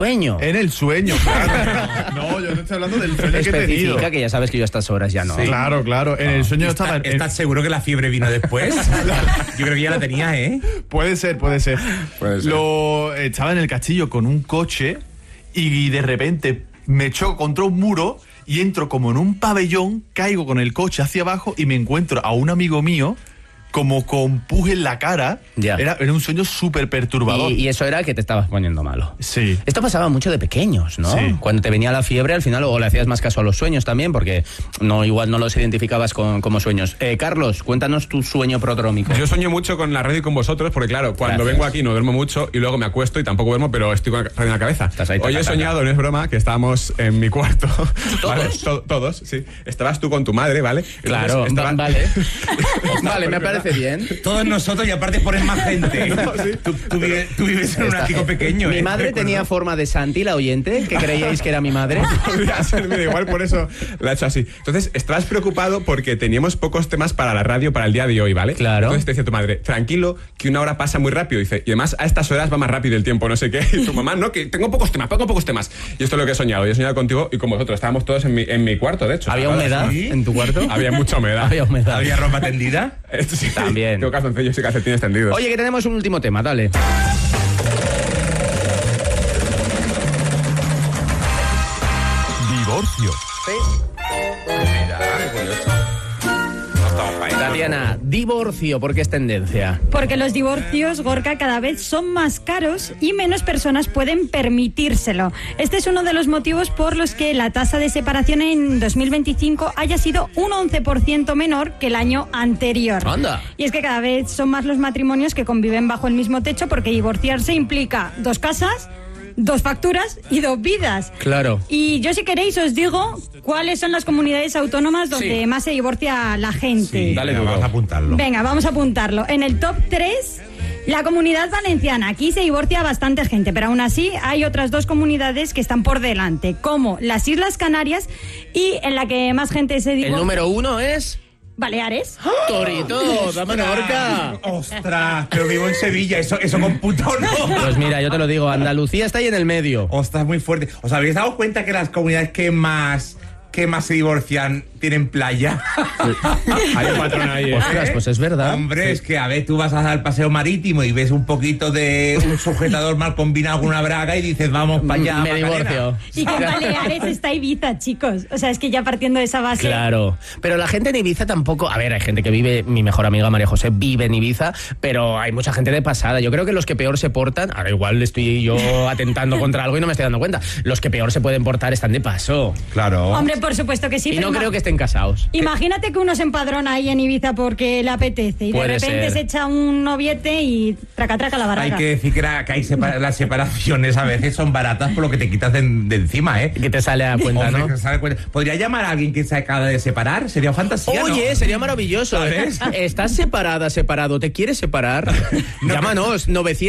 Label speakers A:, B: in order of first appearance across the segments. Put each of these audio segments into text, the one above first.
A: sueño.
B: En el sueño, claro. No, yo no estoy hablando del sueño que he tenido.
A: Especifica que ya sabes que yo a estas horas ya no.
B: Sí. Claro. En el sueño estaba...
C: ¿Estás seguro que la fiebre vino después? Yo creo que ya la tenía, ¿eh?
B: Puede ser. Estaba en el castillo con un coche y de repente me choco contra un muro y entro como en un pabellón, caigo con el coche hacia abajo y me encuentro a un amigo mío como con pus en la cara.
A: Ya.
B: Era un sueño súper perturbador.
A: Y eso era que te estabas poniendo malo.
B: Sí.
A: Esto pasaba mucho de pequeños, ¿no?
B: Sí.
A: Cuando te venía la fiebre, al final, o le hacías más caso a los sueños también, porque igual no los identificabas como sueños. Carlos, cuéntanos tu sueño prodrómico.
D: Yo sueño mucho con la radio y con vosotros, porque claro, cuando vengo aquí no duermo mucho y luego me acuesto y tampoco duermo, pero estoy con la radio en la cabeza. Hoy he soñado, no es broma, que estábamos en mi cuarto.
A: ¿Todos?
D: ¿Vale? Todos, sí. Estabas tú con tu madre, ¿vale?
A: Claro, vale. Vale, me parece bien.
C: Todos nosotros y aparte pones más gente.
D: No, sí.
C: Tú vives en un ático pequeño.
A: Mi madre tenía forma de Santi, la oyente, que creíais que era mi madre.
D: Podría ser, mira, igual por eso la he hecho así. Entonces, estabas preocupado porque teníamos pocos temas para la radio para el día de hoy, ¿vale?
A: Claro.
D: Entonces te decía tu madre, tranquilo, que una hora pasa muy rápido. Dice, y además a estas horas va más rápido el tiempo, no sé qué. Y tu mamá, no, que tengo pocos temas. Y esto es lo que he soñado. Yo he soñado contigo y con vosotros. Estábamos todos en mi cuarto, de hecho.
A: ¿Había humedad en tu cuarto?
D: Había mucha humedad.
C: ¿Había ropa tendida?
D: Sí,
A: También.
D: Tengo calzoncillos y calcetines tendidos.
A: Oye, que tenemos un último tema, dale.
B: Divorcio.
A: Tatiana, divorcio, ¿por qué es tendencia?
E: Porque los divorcios, Gorka, cada vez son más caros y menos personas pueden permitírselo. Este es uno de los motivos por los que la tasa de separación en 2025 haya sido un 11% menor que el año anterior.
A: ¡Anda!
E: Y es que cada vez son más los matrimonios que conviven bajo el mismo techo, porque divorciarse implica 2 casas, 2 facturas y 2 vidas.
A: Claro.
E: Y yo, si queréis, os digo cuáles son las comunidades autónomas donde más se divorcia la gente.
C: Sí, dale, vamos a apuntarlo.
E: Venga, vamos a apuntarlo. En el top 3, la Comunidad Valenciana. Aquí se divorcia bastante gente, pero aún así hay otras 2 comunidades que están por delante, como las Islas Canarias, y en la que más gente se divorcia.
A: El número 1 es...
E: Baleares.
A: Torito, dame una horca.
C: Ostras, pero vivo en Sevilla, eso computa o no.
A: Pues mira, yo te lo digo, Andalucía está ahí en el medio.
C: Ostras, muy fuerte. ¿Os habéis dado cuenta que las comunidades que más se divorcian tienen playa?
D: Hay un patrón ahí, ¿eh?
A: Ostras, pues es verdad.
C: Hombre, sí. Es que a ver, tú vas al paseo marítimo y ves un poquito de un sujetador mal combinado con una braga y dices, vamos para allá.
A: Me divorcio.
E: Y que en Baleares está Ibiza, chicos. O sea, es que ya partiendo de esa base...
A: Claro, pero la gente en Ibiza tampoco... A ver, hay gente que vive... Mi mejor amiga María José vive en Ibiza, pero hay mucha gente de pasada. Yo creo que los que peor se portan... Ahora igual estoy yo atentando contra algo y no me estoy dando cuenta. Los que peor se pueden portar están de paso.
C: Claro.
E: Hombre, por supuesto que sí.
A: Y
E: pero
A: no creo que estén casados.
E: Imagínate que uno se empadrona ahí en Ibiza porque le apetece y
A: Puede
E: de repente
A: ser.
E: se echa un noviete y traca la baraca.
C: Hay que decir que las separaciones a veces son baratas por lo que te quitas de encima, ¿eh?
A: Que te sale a cuenta,
C: Hombre,
A: ¿no?
C: que sale a cuenta. ¿Podría llamar a alguien que se acaba de separar? Sería fantasía,
A: Oye,
C: ¿no?
A: sería maravilloso.
C: ¿Sabes?
A: ¿Estás separado? ¿Te quieres separar? Llámanos,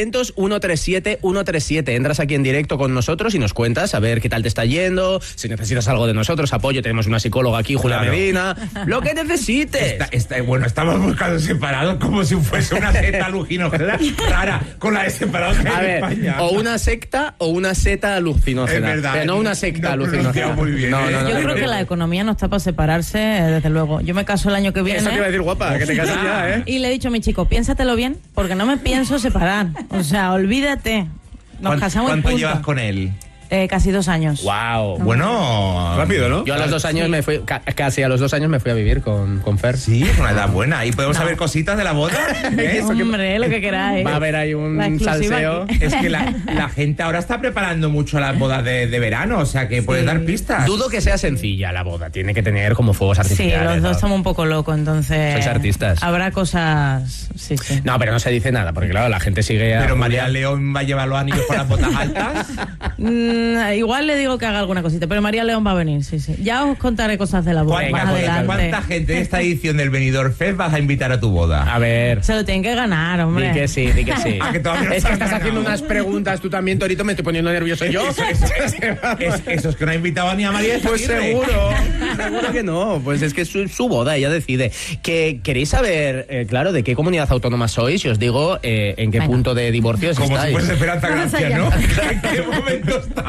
A: 900-137-137. Entras aquí en directo con nosotros y nos cuentas a ver qué tal te está yendo, si necesitas algo de nosotros, apoyo. Tenemos una psicóloga aquí, Julia Medina. Lo que necesites.
C: Bueno, estamos buscando separados como si fuese una secta alucinógena rara con la de separados que
A: A
C: hay en
A: ver,
C: España.
A: o una secta o una seta alucinógena.
C: Es verdad.
A: Pero no una secta
C: No,
A: alucinógena.
C: muy bien,
A: No,
F: Yo creo que la economía no está para separarse, desde luego. Yo me caso el año que viene.
A: Eso te iba a decir, guapa, que te casas ya, ¿eh?
F: Y le he dicho a mi chico, piénsatelo bien, porque no me pienso separar. O sea, olvídate. Nos casamos y
C: ¿Cuánto
F: punto.
C: llevas con él?
F: Casi 2 años.
A: Wow.
C: Bueno,
D: Rápido, ¿no?
A: Yo a los 2 años me fui, casi a los 2 años me fui a vivir con Fer.
C: sí, es una edad buena. ¿Y podemos saber cositas de la boda?
F: Hombre, lo que queráis.
A: Va a haber ahí
F: La
A: un
F: exclusiva
A: salseo.
F: aquí.
C: Es que la gente ahora está preparando mucho las bodas de verano, o sea que puedes dar pistas.
A: Dudo que sea sencilla la boda. Tiene que tener como fuegos
F: Sí,
A: artificiales.
F: los dos
A: ¿no?
F: estamos un poco locos, entonces...
A: Sois artistas.
F: Habrá cosas... Sí.
A: No, pero no se dice nada, porque claro, la gente sigue...
C: Pero María León va a llevar los anillos con las botas altas.
F: Igual le digo que haga alguna cosita, pero María León va a venir, sí. Ya os contaré cosas de la boda
C: Venga,
F: más adelante.
C: ¿cuánta gente de esta edición del Benidorm Fest vas a invitar a tu boda?
A: A ver...
F: Se lo tienen que ganar, hombre.
A: Di que sí, di que sí.
C: Ah, que todavía no
A: Es
C: se
A: que
C: han
A: estás
C: ganado.
A: haciendo unas preguntas tú también, Torito, me estoy poniendo nervioso yo.
C: Eso es que no ha invitado ni a María
A: Pues
C: Aguirre.
A: seguro que no. Pues es que es su boda, ella decide. Que queréis saber, claro, de qué comunidad autónoma sois y os digo en qué
F: Venga.
A: punto de divorcio
C: Como si
A: estáis.
C: fuese Esperanza
E: Vamos
C: Gracia,
E: allá.
C: ¿no? ¿En qué momento está?